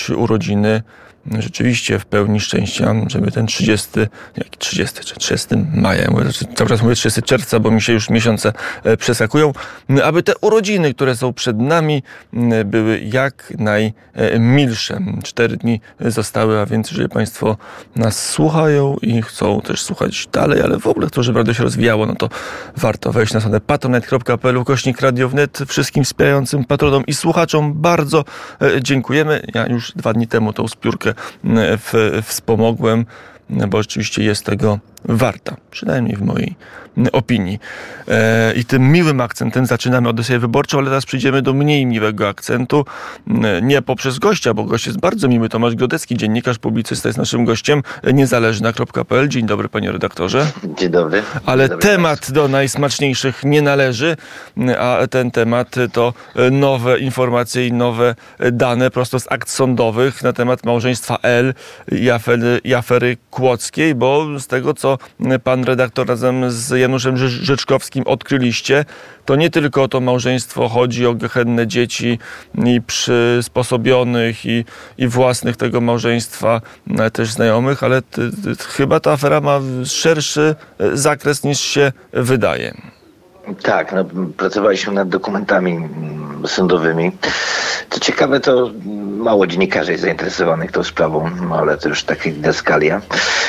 urodziny rzeczywiście w pełni szczęścia, żeby ten 30 maja, cały czas mówię 30 czerwca, bo mi się już miesiące przeskakują, aby te urodziny, które są przed nami, były jak najmilsze. 4 dni zostały, a więc jeżeli Państwo nas słuchają i chcą też słuchać dalej, ale w ogóle chcą, żeby radio się rozwijało, no to warto wejść na stronę patronite.pl/Radio Wnet. Wszystkim wspierającym patronom i słuchaczom bardzo dziękujemy. Ja już 2 dni temu tą zbiórkę wspomogłem, bo rzeczywiście jest tego warta, przynajmniej w mojej opinii. I tym miłym akcentem zaczynamy audycję wyborczą, ale teraz przejdziemy do mniej miłego akcentu. Nie poprzez gościa, bo gość jest bardzo miły. Tomasz Grodecki, dziennikarz, publicysta, jest naszym gościem. Niezależna.pl. Dzień dobry, panie redaktorze. Dzień dobry. Ale Dzień dobry temat państwu. do najsmaczniejszych nie należy, a ten temat to nowe informacje i nowe dane prosto z akt sądowych na temat małżeństwa L i afery kłodzkiej, bo z tego, co pan redaktor razem z Januszem Rzeczkowskim odkryliście, to nie tylko o to małżeństwo chodzi, o gehenne dzieci i przysposobionych i własnych tego małżeństwa, też znajomych, ale chyba ta afera ma szerszy zakres niż się wydaje. Tak, pracowaliśmy nad dokumentami sądowymi. Co ciekawe, to mało dziennikarzy jest zainteresowanych tą sprawą, ale to już taka didaskalia.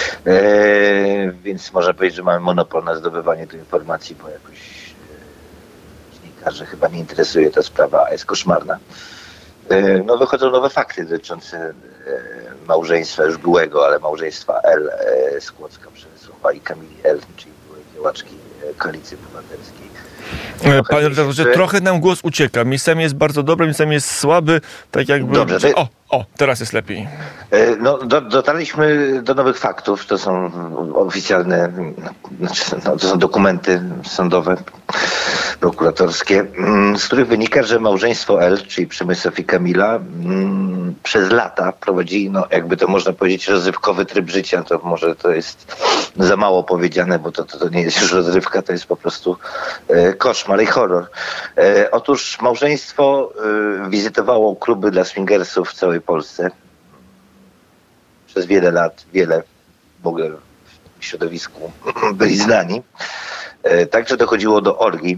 Więc można powiedzieć, że mamy monopol na zdobywanie tej informacji, bo jakoś dziennikarzy chyba nie interesuje ta sprawa, a jest koszmarna. Wychodzą nowe fakty dotyczące małżeństwa już byłego, ale małżeństwa L z Kłodzka, Przemysłowa i Kamili L, czyli byłej działaczki Koalicji Obywatelskiej. Panie redaktorze, trochę nam głos ucieka. Miejscami jest bardzo dobry, miejscami jest słaby. Tak jakby... Dobrze, teraz jest lepiej. Dotarliśmy do nowych faktów. To są oficjalne, to są dokumenty sądowe, prokuratorskie, z których wynika, że małżeństwo L, czyli Przemysław i Kamila, przez lata prowadzi, jakby to można powiedzieć, rozrywkowy tryb życia. To może to jest za mało powiedziane, bo to nie jest już rozrywka, to jest po prostu koszmar i horror. Otóż małżeństwo wizytowało kluby dla swingersów w całej Polsce. Przez wiele lat, w ogóle w środowisku byli znani. Także dochodziło do orgii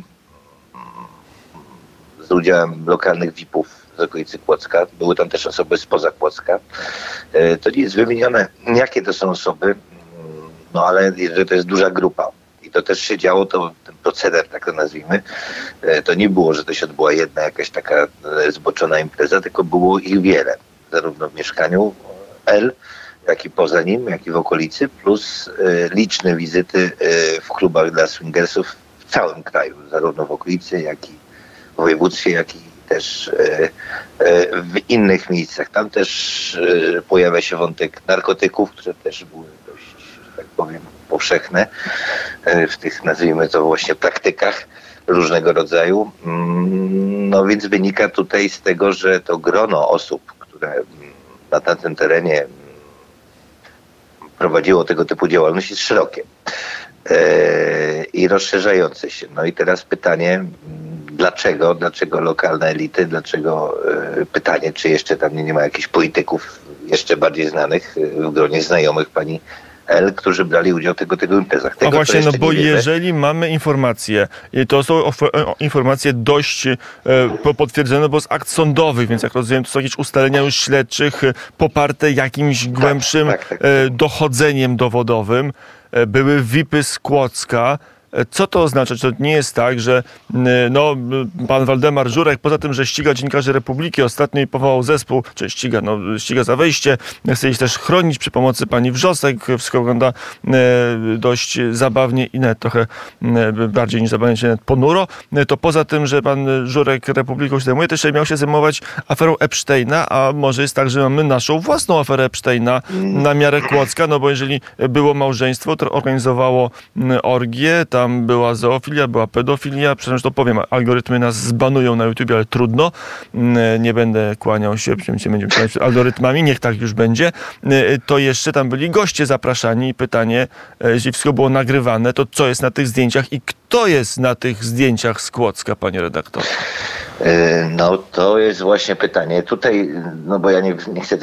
z udziałem lokalnych VIP-ów z okolicy Kłodzka. Były tam też osoby spoza Kłodzka. To nie jest wymienione, jakie to są osoby, ale że to jest duża grupa. I to też się działo, ten proceder, tak to nazwijmy. To nie było, że to się odbyła jedna jakaś taka zboczona impreza, tylko było ich wiele. Zarówno w mieszkaniu L, jak i poza nim, jak i w okolicy, plus liczne wizyty w klubach dla swingersów w całym kraju, zarówno w okolicy, jak i w województwie, jak i też w innych miejscach. Tam też pojawia się wątek narkotyków, które też były dość, że tak powiem, powszechne w tych, nazwijmy to właśnie, praktykach różnego rodzaju. Więc wynika tutaj z tego, że to grono osób, które na tamtym terenie prowadziło tego typu działalność, jest szerokie i rozszerzające się. I teraz pytanie, dlaczego lokalne elity, pytanie, czy jeszcze tam nie ma jakichś polityków jeszcze bardziej znanych w gronie znajomych pani L, którzy brali udział w tego imprezach. Właśnie, bo jeżeli mamy informacje, i to są informacje dość potwierdzone, bo z akt sądowych, więc jak rozumiem, to są jakieś ustalenia już śledczych, poparte jakimś głębszym dochodzeniem dowodowym. Były VIP-y z Kłodzka. Co to oznacza? Czy to nie jest tak, że pan Waldemar Żurek, poza tym, że ściga dziennikarzy Republiki, ostatnio i powołał zespół, czy ściga za wejście, chce ich też chronić przy pomocy pani Wrzosek, wszystko wygląda dość zabawnie i nawet trochę bardziej niż zabawnie, czy nawet ponuro, to poza tym, że pan Żurek Republiką się zajmuje, też miał się zajmować aferą Epsteina, a może jest tak, że mamy naszą własną aferę Epsteina na miarę Kłodzka, bo jeżeli było małżeństwo, to organizowało orgię, tam była zoofilia, była pedofilia. Przepraszam, że to powiem, algorytmy nas zbanują na YouTubie, ale trudno. Nie będę kłaniał się, będziemy przed algorytmami, niech tak już będzie. To jeszcze tam byli goście zapraszani i pytanie, jeśli wszystko było nagrywane, to co jest na tych zdjęciach i kto jest na tych zdjęciach z Kłodzka, panie redaktorze? To jest właśnie pytanie. Tutaj, bo ja nie chcę